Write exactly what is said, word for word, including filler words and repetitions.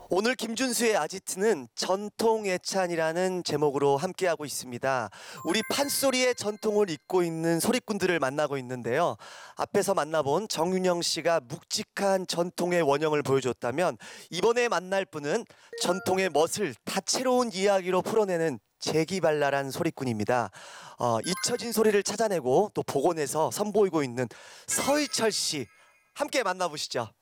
오늘 김준수의 아지트는 전통예찬이라는 제목으로 함께하고 있습니다. 우리 판소리의 전통을 잇고 있는 소리꾼들을 만나고 있는데요. 앞에서 만나본 정윤영 씨가 묵직한 전통의 원형을 보여줬다면 이번에 만날 분은 전통의 멋을 다채로운 이야기로 풀어내는 재기발랄한 소리꾼입니다. 어, 잊혀진 소리를 찾아내고 또 복원해서 선보이고 있는 서희철 씨 함께 만나보시죠.